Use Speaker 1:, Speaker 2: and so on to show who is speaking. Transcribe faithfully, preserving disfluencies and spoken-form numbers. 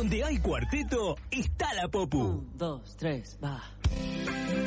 Speaker 1: Donde hay cuarteto, está la Popu.
Speaker 2: Un, dos, tres, va.